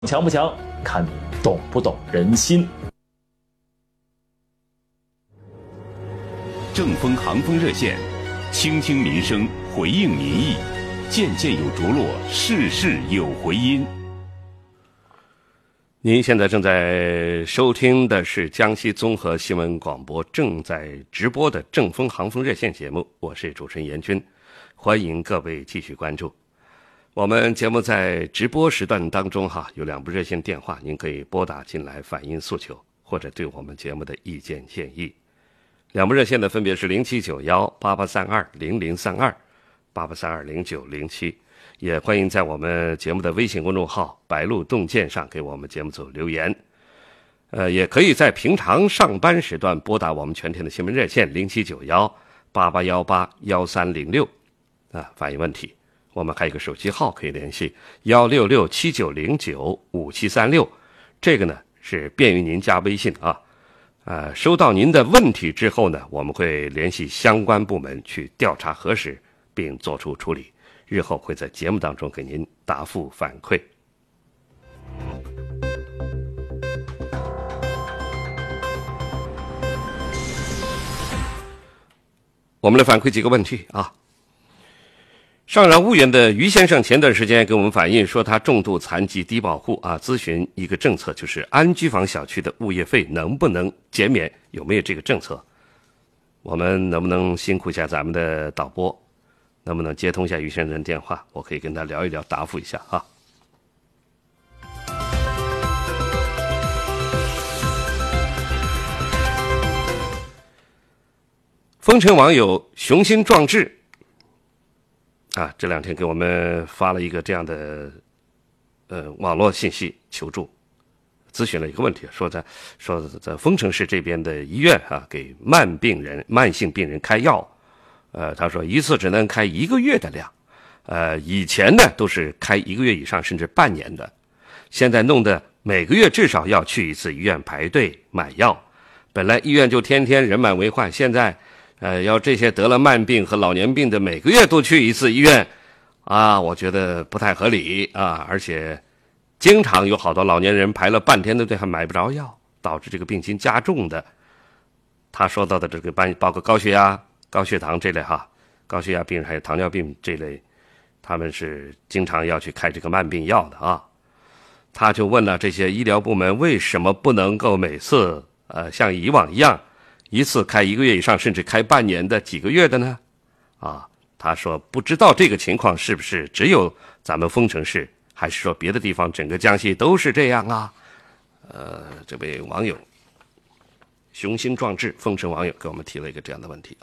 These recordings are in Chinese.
强不强，看你懂不懂人心。 正风航风热线，倾听民生，回应民意，件件有着落，事事有回音。 您现在正在收听的是江西综合新闻广播正在直播的正风航风热线节目，我是主持人严军，欢迎各位继续关注。我们节目在直播时段当中有两部热线电话，您可以拨打进来反映诉求或者对我们节目的意见建议。两部热线呢分别是079188320032 88320907，也欢迎在我们节目的微信公众号白鹿洞见上给我们节目组留言。也可以在平常上班时段拨打我们全天的新闻热线079188181306反映问题。我们还有一个手机号可以联系16679095736，这个呢是便于您加微信收到您的问题之后呢，我们会联系相关部门去调查核实并做出处理，日后会在节目当中给您答复反馈。我们来反馈几个问题上饶婺源的于先生前段时间给我们反映说，他重度残疾低保户咨询一个政策，就是安居房小区的物业费能不能减免，有没有这个政策？我们能不能辛苦一下咱们的导播，能不能接通一下于先生的电话，我可以跟他聊一聊，答复一下丰城网友雄心壮志这两天给我们发了一个这样的网络信息求助，咨询了一个问题，说在丰城市这边的医院给慢性病人开药，他说一次只能开1个月的量，以前呢都是开1个月以上甚至半年的，现在弄得每个月至少要去一次医院排队买药，本来医院就天天人满为患，现在要这些得了慢病和老年病的每个月都去一次医院我觉得不太合理而且经常有好多老年人排了半天的队还买不着药，导致这个病情加重的。他说到的这个包括高血压、高血糖这类高血压病人还有糖尿病这类，他们是经常要去开这个慢病药的他就问了这些医疗部门为什么不能够每次像以往一样一次开1个月以上甚至开半年的几个月的呢他说不知道这个情况是不是只有咱们丰城市，还是说别的地方整个江西都是这样这位网友雄心壮志丰城网友给我们提了一个这样的问题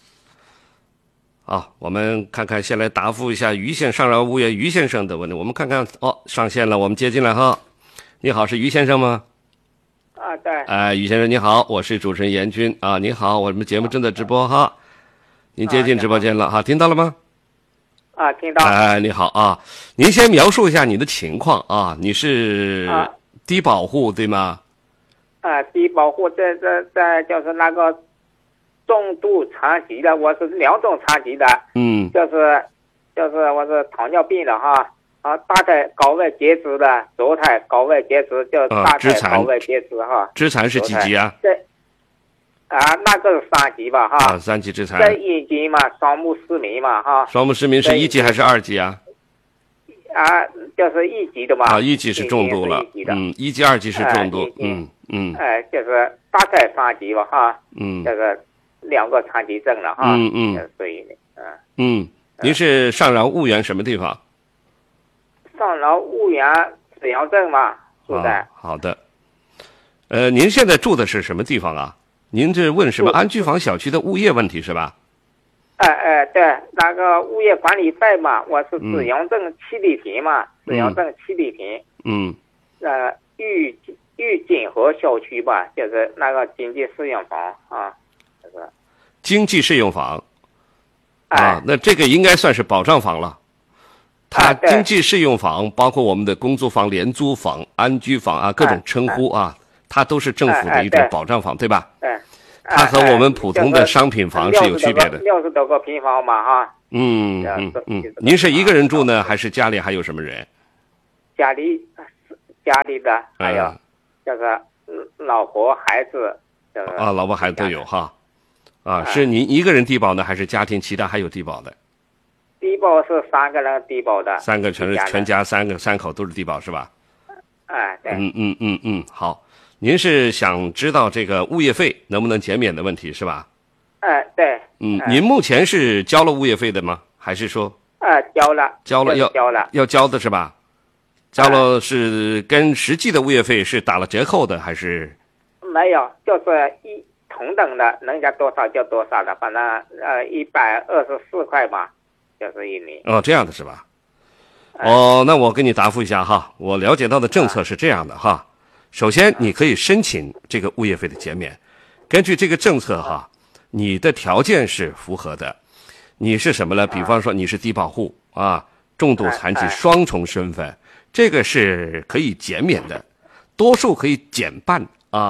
我们看看先来答复一下上饶婺源于先生的问题。我们看看上线了，我们接进来你好，是于先生吗？ 对。 于先生你好，我是主持人严军你好，我们节目正在直播您接进直播间了听到了吗？ 听到。 你好您先描述一下你的情况你是低保户对吗？ 低保户这就是那个重度残疾的，我是2种残疾的。就是我是糖尿病的大胎高位截肢的，左胎高位截肢，就大胎高位截肢肢残是几级对那个是3级吧 3级肢残。 这1级嘛，双目失明嘛双目失明是1级还是2级就是1级的嘛 1级是重度了1级2级是重度就是大概3级吧就是2个残疾证了所以您是上饶婺源什么地方？ 上饶婺源沈阳镇嘛住在好的您现在住的是什么地方您这问什么安居房小区的物业问题是吧？ 对，那个物业管理费嘛，我是紫阳镇7里坪嘛，紫阳镇7里坪玉锦河小区吧，就是那个经济适用房就是经济适用房那这个应该算是保障房了。它经济适用房包括我们的公租房、廉租房、安居房各种称呼它都是政府的一种保障房对吧？它和我们普通的商品房是有区别的。 60多个平方嘛您是一个人住呢，还是家里还有什么人？ 家里家里的，还有就是老婆孩子， 老婆孩子都有哈。是您一个人低保呢，还是家庭其他还有低保的？ 低保是3个人低保的，3个全家3口都是低保是吧？ 对。 好，您是想知道这个物业费能不能减免的问题是吧？ 对。 您目前是交了物业费的吗？还是说？ 交了要交的是吧？交了是跟实际的物业费是打了折扣的还是？ 没有，就是同等的，人家多少就多少的，反正124块嘛。就是1年这样的是吧？那我给你答复一下哈。我了解到的政策是这样的哈。首先，你可以申请这个物业费的减免。根据这个政策哈，你的条件是符合的。你是什么呢？比方说你是低保户重度残疾双重身份，这个是可以减免的，多数可以减半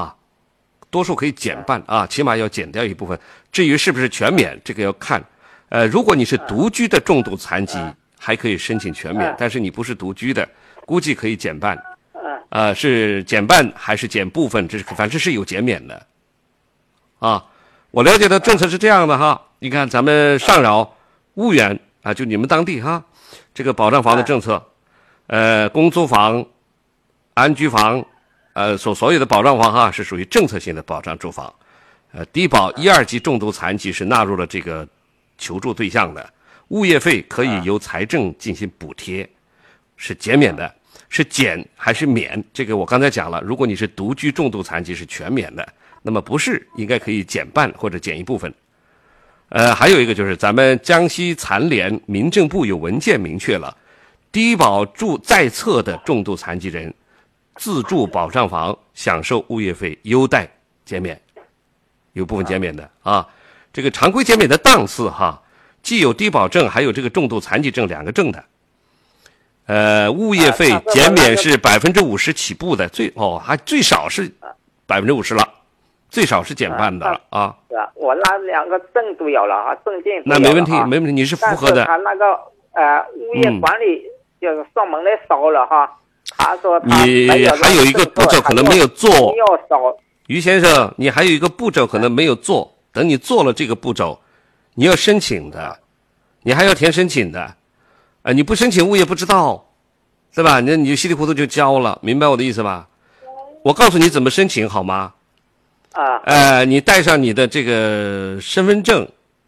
起码要减掉一部分。至于是不是全免，这个要看。如果你是独居的重度残疾，还可以申请全免，但是你不是独居的，估计可以减半。是减半还是减部分，反正是有减免的。我了解的政策是这样的哈。你看咱们上饶、婺源就你们当地哈，这个保障房的政策，公租房、安居房，所有的保障房是属于政策性的保障住房。低保1、2级重度残疾是纳入了这个求助对象的，物业费可以由财政进行补贴，是减免的。是减还是免？这个我刚才讲了，如果你是独居重度残疾是全免的，那么不是应该可以减半或者减一部分。还有一个就是咱们江西残联民政部有文件明确了，低保住在册的重度残疾人自住保障房享受物业费优待减免，有部分减免的这个常规减免的档次既有低保证还有这个重度残疾证2个证的。物业费减免是50%起步的，还最少是50%了，最少是减半的了我那2个证都有了证件那没问题，你是符合的。 他那个物业管理就是上门来烧了他说你还有一个步骤可能没有做，于先生，你还有一个步骤可能没有做，等你做了这个步骤，你要申请的，你还要填申请的。你不申请物业不知道，对吧？你就稀里糊涂就交了，明白我的意思吧？我告诉你怎么申请好吗？你带上你的这个身份证，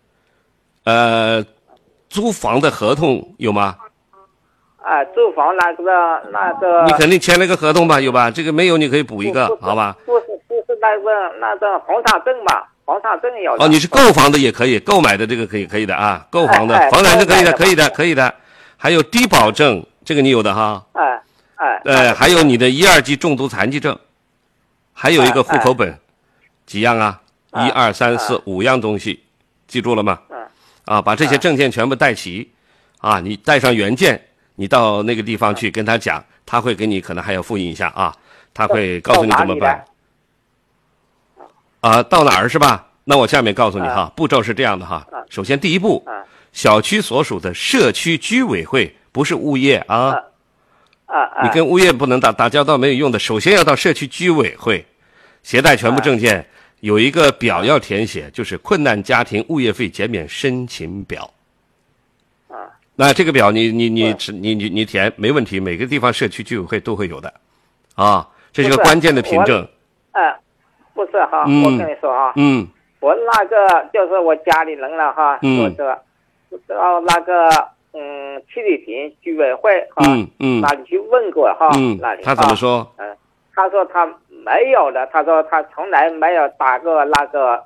租房的合同有吗？ 租房那个你肯定签了个合同吧？有吧？这个没有你可以补一个，好吧？ 不是那个房产证嘛，房产证有的。 你是购房的也可以，购买的这个可以的购房的房产证可以的。还有低保证，这个你有的哈。还有你的1、2级重度残疾证，还有一个户口本，几样1、2、3、4、5样东西，记住了吗？把这些证件全部带齐，你带上原件，你到那个地方去跟他讲，他会给你可能还要复印一下他会告诉你怎么办。到哪儿是吧？那我下面告诉你步骤是这样的首先第一步。小区所属的社区居委会，不是物业你跟物业不能打交道，没有用的。首先要到社区居委会，携带全部证件，有一个表要填写，就是困难家庭物业费减免申请表。那这个表你填没问题，每个地方社区居委会都会有的这是个关键的凭证。 不是我跟你说我那个就是我家里人了说这个。到那个七里坪居委会那里去问过那里他怎么说？ 他说他没有的，他说他从来没有打过那个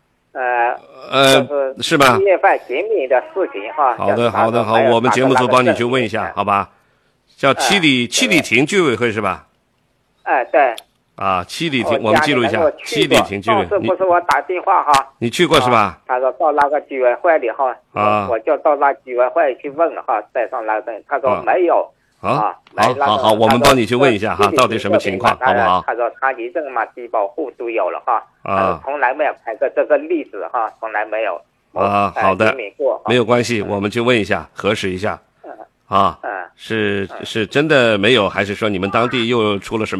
是吧？ 物业费减免的事情好的，我们节目组帮你去问一下，好吧？叫七里亭居委会是吧？ 对。 七里亭，我们记录一下。七里亭居委会， 不是我打电话你去过是吧？ 他说到那个居委会里我就到那居委会去问了带上那个证，他说没有。 好，我们帮你去问一下到底什么情况，好不好？ 他说残疾证嘛，低保户都有了从来没有拍过这个例子从来没有。 好的，没有关系，我们去问一下，核实一下。 啊，是真的没有，还是说你们当地又出了什么